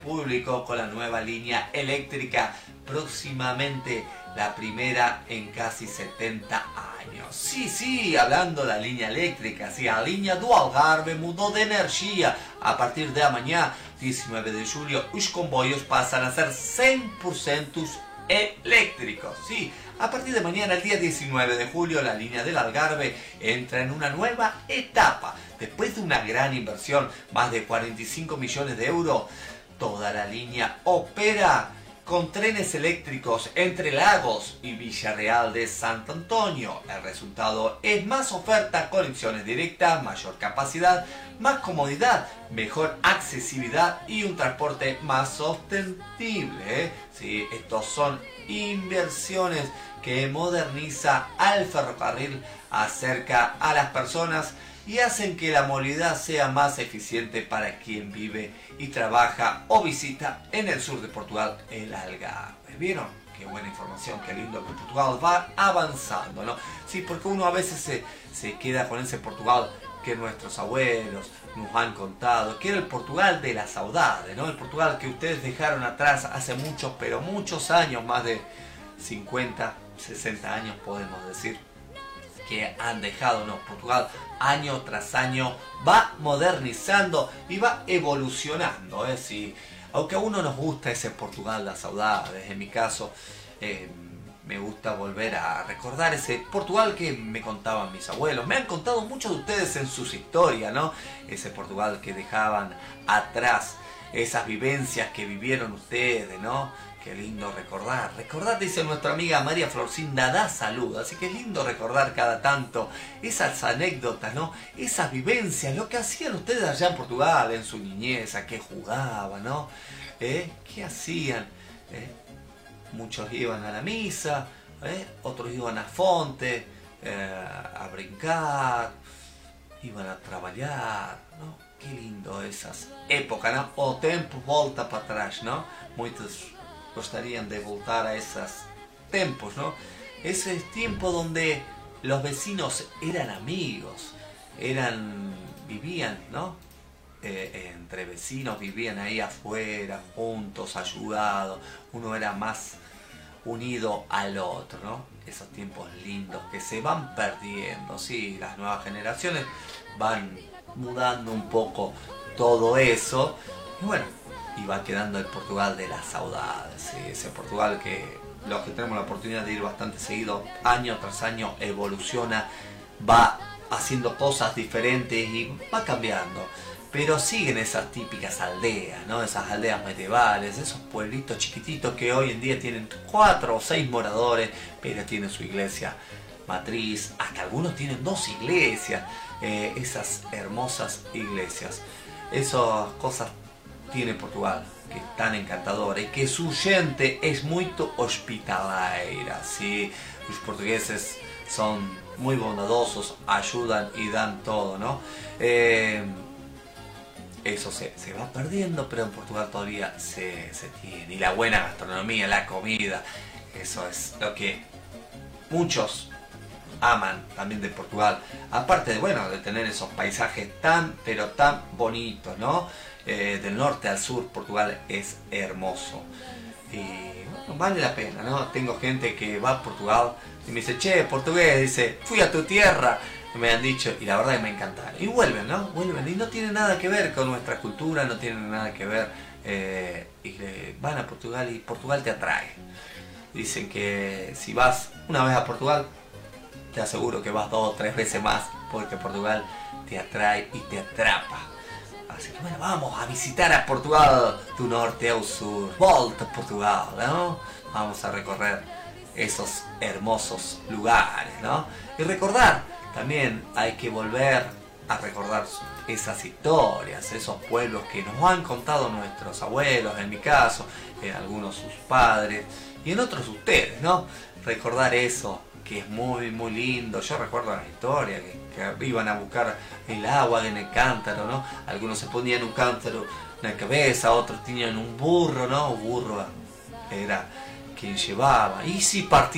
público con la nueva línea eléctrica, próximamente la primera en casi 70 años. Sí, hablando de la línea eléctrica, sí, la línea do Algarve mudó de energía. A partir de mañana, 19 de julio, los comboios pasan a ser 100% eléctricos. Sí, a partir de mañana, el día 19 de julio, la línea del Algarve entra en una nueva etapa. Después de una gran inversión, más de 45 millones de euros, toda la línea opera con trenes eléctricos entre Lagos y Villarreal de Santo Antonio. El resultado es más oferta, conexiones directas, mayor capacidad, más comodidad, mejor accesibilidad y un transporte más sostenible. Sí, estos son inversiones que moderniza al ferrocarril, acerca a las personas y hacen que la movilidad sea más eficiente para quien vive y trabaja o visita en el sur de Portugal, el Algarve. ¿Vieron? Qué buena información, qué lindo que Portugal va avanzando, ¿no? Sí, porque uno a veces se queda con ese Portugal que nuestros abuelos nos han contado, que era el Portugal de la saudade, ¿no? El Portugal que ustedes dejaron atrás hace muchos, pero muchos años, más de 50, 60 años podemos decir, que han dejado, ¿no? Portugal año tras año va modernizando y va evolucionando, ¿eh? Sí, aunque a uno nos gusta ese Portugal de la saudade, en mi caso me gusta volver a recordar ese Portugal que me contaban mis abuelos. Me han contado muchos de ustedes en sus historias, ¿no? Ese Portugal que dejaban atrás, esas vivencias que vivieron ustedes, ¿no? Qué lindo recordar. Recordar, dice nuestra amiga María Florcinda, da salud. Así que es lindo recordar cada tanto esas anécdotas, ¿no? Esas vivencias, lo que hacían ustedes allá en Portugal, en su niñez, a qué jugaban, ¿no? ¿Qué hacían? Muchos iban a la misa, otros iban a fonte, a brincar, iban a trabajar, ¿no? Qué lindo esas épocas, ¿no? O tempo volta para trás, ¿no? Muchos gostarían de voltar a esos tiempos, ¿no? Ese tiempo donde los vecinos eran amigos, vivían, ¿no? Entre vecinos vivían ahí afuera, juntos, ayudados, uno era más unido al otro, ¿no? Esos tiempos lindos que se van perdiendo, sí, las nuevas generaciones van mudando un poco todo eso, y bueno, y va quedando el Portugal de la saudade, ¿sí? Ese Portugal que los que tenemos la oportunidad de ir bastante seguido, año tras año evoluciona, va haciendo cosas diferentes y va cambiando. Pero siguen esas típicas aldeas, ¿no? Esas aldeas medievales, esos pueblitos chiquititos que hoy en día tienen 4 o 6 moradores, pero tienen su iglesia matriz, hasta algunos tienen 2 iglesias, esas hermosas iglesias. Esas cosas tiene Portugal, que es tan encantadora y que su gente es muy hospitaleira, ¿sí? Los portugueses son muy bondadosos, ayudan y dan todo, ¿no? Eso se va perdiendo, pero en Portugal todavía se tiene. Y la buena gastronomía, la comida, eso es lo que muchos aman también de Portugal. Aparte de, bueno, de tener esos paisajes tan, pero tan bonitos, ¿no? Del norte al sur, Portugal es hermoso. Y bueno, vale la pena, ¿no? Tengo gente que va a Portugal y me dice, che, portugués, dice, fui a tu tierra. Me han dicho, y la verdad que me encantaron. Y vuelven, ¿no? Vuelven. Y no tiene nada que ver con nuestra cultura, no tiene nada que ver. Van a Portugal y Portugal te atrae. Dicen que si vas una vez a Portugal, te aseguro que vas 2 o 3 veces más, porque Portugal te atrae y te atrapa. Así que bueno, vamos a visitar a Portugal, do norte ao sur. Volta a Portugal, ¿no? Vamos a recorrer esos hermosos lugares, ¿no? Y recordar, también hay que volver a recordar esas historias, esos pueblos que nos han contado nuestros abuelos, en mi caso, algunos sus padres, y en otros ustedes, ¿no? Recordar eso, que es muy, muy lindo. Yo recuerdo la historia, que iban a buscar el agua en el cántaro, ¿no? Algunos se ponían un cántaro en la cabeza, otros tenían un burro, ¿no? Un burro era quien llevaba. Y si partía